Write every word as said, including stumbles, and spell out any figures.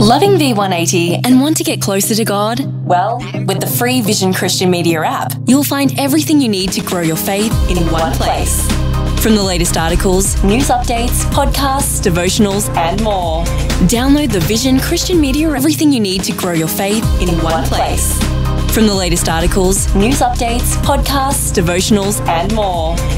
Loving V one eighty and want to get closer to God? Well, with the free Vision Christian Media app, you'll find everything you need to grow your faith in one place. From the latest articles, news updates, podcasts, devotionals, and more. Download the Vision Christian Media, everything you need to grow your faith in one place. From the latest articles, news updates, podcasts, devotionals, and more.